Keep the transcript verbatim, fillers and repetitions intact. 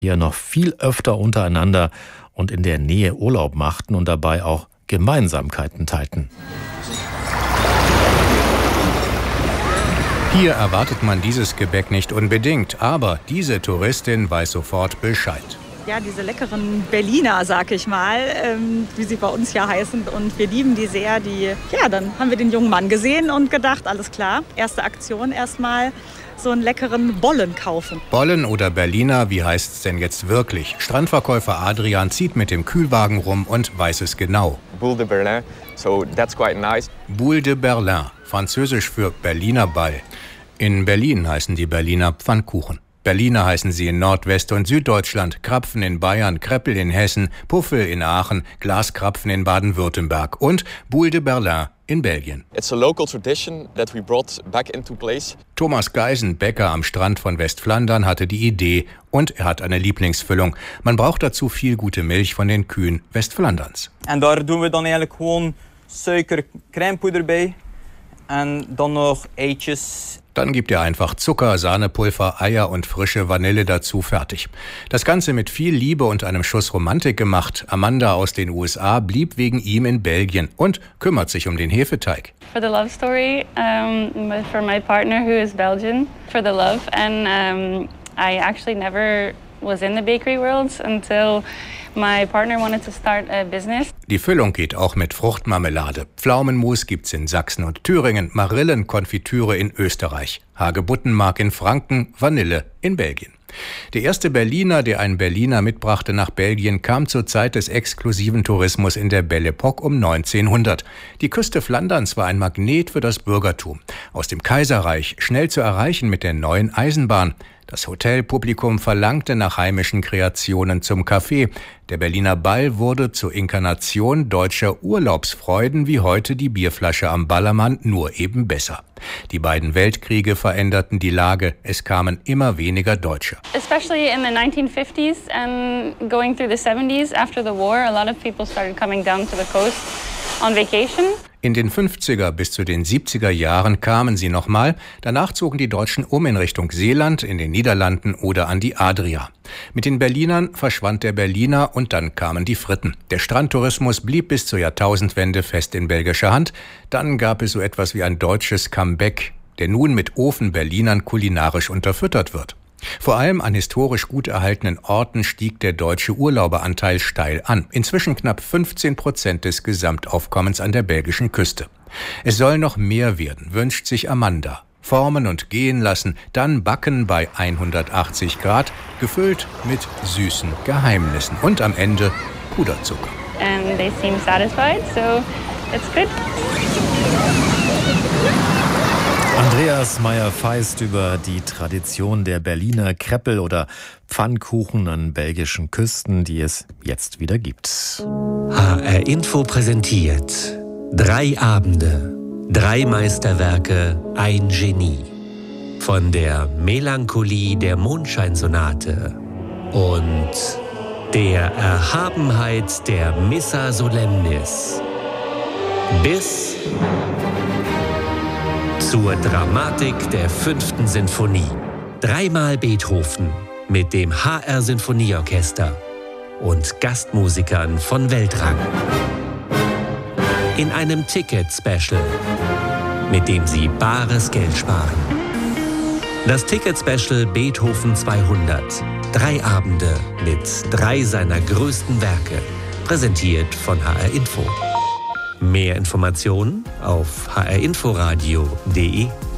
hier noch viel öfter untereinander und in der Nähe Urlaub machten und dabei auch Gemeinsamkeiten teilten. Hier erwartet man dieses Gebäck nicht unbedingt, aber diese Touristin weiß sofort Bescheid. Ja, diese leckeren Berliner, sag ich mal, ähm, wie sie bei uns ja heißen. Und wir lieben die sehr. Die, ja, dann haben wir den jungen Mann gesehen und gedacht, alles klar, erste Aktion erstmal so einen leckeren Bollen kaufen. Bollen oder Berliner, wie heißt es denn jetzt wirklich? Strandverkäufer Adrian zieht mit dem Kühlwagen rum und weiß es genau. Boule de Berlin, so that's quite nice. Boule de Berlin, französisch für Berliner Ball. In Berlin heißen die Berliner Pfannkuchen. Berliner heißen sie in Nordwest- und Süddeutschland, Krapfen in Bayern, Kreppel in Hessen, Puffel in Aachen, Glaskrapfen in Baden-Württemberg und Boule de Berlin in Belgien. It's a local tradition that we brought back into place. Thomas Geisen, Bäcker am Strand von Westflandern, hatte die Idee und er hat eine Lieblingsfüllung. Man braucht dazu viel gute Milch von den Kühen Westflanderns. En daar doen we dan eigenlijk gewoon suiker, crèmepoeder bij en dan nog eitjes. Dann gibt er einfach Zucker, Sahnepulver, Eier und frische Vanille dazu, fertig. Das Ganze mit viel Liebe und einem Schuss Romantik gemacht. Amanda aus den U S A blieb wegen ihm in Belgien und kümmert sich um den Hefeteig. For the love story, um, for my partner who is Belgian, for the love. And um, I actually never was in the bakery world until my partner wanted to start a business. Die Füllung geht auch mit Fruchtmarmelade. Pflaumenmus gibt's in Sachsen und Thüringen, Marillenkonfitüre in Österreich, Hagebuttenmark in Franken, Vanille in Belgien. Der erste Berliner, der einen Berliner mitbrachte nach Belgien, kam zur Zeit des exklusiven Tourismus in der Belle Époque um neunzehnhundert. Die Küste Flanderns war ein Magnet für das Bürgertum. Aus dem Kaiserreich schnell zu erreichen mit der neuen Eisenbahn. Das Hotelpublikum verlangte nach heimischen Kreationen zum Café. Der Berliner Ball wurde zur Inkarnation deutscher Urlaubsfreuden wie heute die Bierflasche am Ballermann, nur eben besser. Die beiden Weltkriege veränderten die Lage. Es kamen immer weniger Deutsche. Especially in the nineteen fifties and going through the seventies after the war, a lot of people started coming down to the coast on vacation. In den fünfziger bis zu den siebziger Jahren kamen sie nochmal. Danach zogen die Deutschen um in Richtung Seeland, in den Niederlanden oder an die Adria. Mit den Berlinern verschwand der Berliner und dann kamen die Fritten. Der Strandtourismus blieb bis zur Jahrtausendwende fest in belgischer Hand. Dann gab es so etwas wie ein deutsches Comeback, der nun mit Ofen-Berlinern kulinarisch unterfüttert wird. Vor allem an historisch gut erhaltenen Orten stieg der deutsche Urlauberanteil steil an. Inzwischen knapp fünfzehn Prozent des Gesamtaufkommens an der belgischen Küste. Es soll noch mehr werden, wünscht sich Amanda. Formen und gehen lassen, dann backen bei hundertachtzig Grad, gefüllt mit süßen Geheimnissen und am Ende Puderzucker. And they seem satisfied, so it's good. Andreas Meyer-Feist über die Tradition der Berliner Kreppel oder Pfannkuchen an belgischen Küsten, die es jetzt wieder gibt. H R Info präsentiert drei Abende, drei Meisterwerke, ein Genie. Von der Melancholie der Mondscheinsonate und der Erhabenheit der Missa Solemnis bis zur Dramatik der fünften Sinfonie. Dreimal Beethoven mit dem H R Sinfonieorchester und Gastmusikern von Weltrang. In einem Ticket-Special, mit dem Sie bares Geld sparen. Das Ticket-Special Beethoven zweihundert. Drei Abende mit drei seiner größten Werke. Präsentiert von H R Info. Mehr Informationen auf h r inforadio punkt d e.